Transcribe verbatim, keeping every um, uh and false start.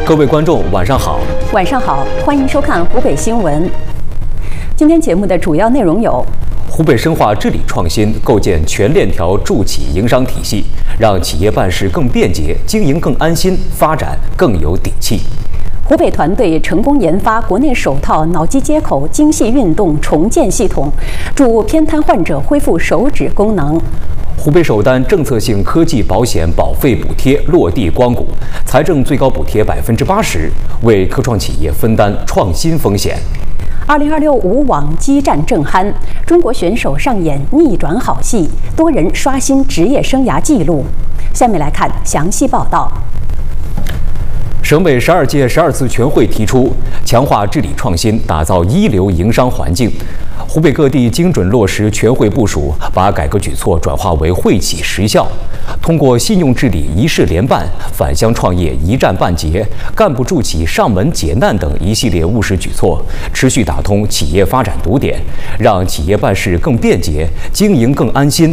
各位观众，晚上好。 晚上好，欢迎收看湖北新闻。今天节目的主要内容有： 湖北深化治理创新，构建全链条助企营商体系，让企业办事更便捷，经营更安心，发展更有底气。 湖北团队成功研发国内首套脑机接口精细运动重建系统，助偏瘫患者恢复手指功能。 湖北首单政策性科技保险保费补贴落地光谷，财政最高补贴百分之八十，为科创企业分担创新风险。 二零二六五网激战正酣，中国选手上演逆转好戏，多人刷新职业生涯纪录。下面来看详细报道。 省委十二届十二次全会提出，强化治理创新，打造一流营商环境。湖北各地精准落实全会部署，把改革举措转化为惠企实效。通过信用治理一事联办、返乡创业一站办结、干部助企上门解难等一系列务实举措，持续打通企业发展堵点，让企业办事更便捷，经营更安心，